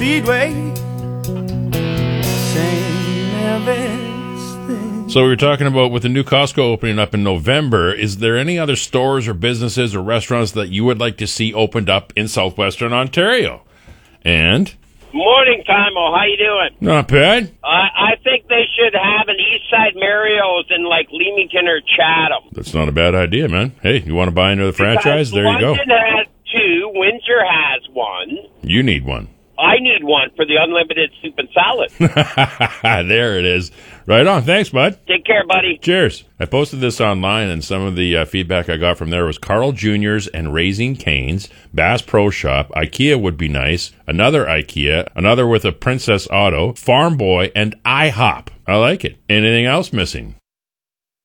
Speedway. Same Elvis thing. So we were talking about with the new Costco opening up in November, is there any other stores or businesses or restaurants that you would like to see opened up in southwestern Ontario? And? Morning, Timo. How you doing? Not bad. I think they should have an Eastside Mario's in, like, Leamington or Chatham. That's not a bad idea, man. Hey, you want to buy into the franchise? There you go. London has two. Windsor has one. You need one. I need one for the unlimited soup and salad. There it is. Right on. Thanks, bud. Take care, buddy. Cheers. I posted this online, and some of the feedback I got from there was Carl Jr.'s and Raising Cane's, Bass Pro Shop, IKEA would be nice, another IKEA, another with a Princess Auto, Farm Boy, and IHOP. I like it. Anything else missing?